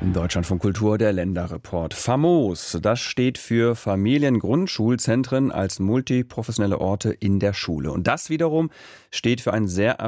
In Deutschland von Kultur der Länderreport. FAMOS, das steht für Familiengrundschulzentren als multiprofessionelle Orte in der Schule. Und das wiederum steht für ein sehr